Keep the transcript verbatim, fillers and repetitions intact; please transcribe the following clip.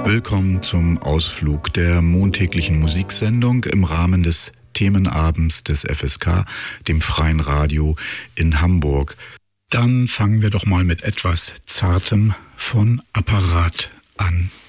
Willkommen zum Ausflug der montäglichen Musiksendung im Rahmen des Themenabends des F S K, dem Freien Radio in Hamburg. Dann fangen wir doch mal mit etwas Zartem von Apparat an.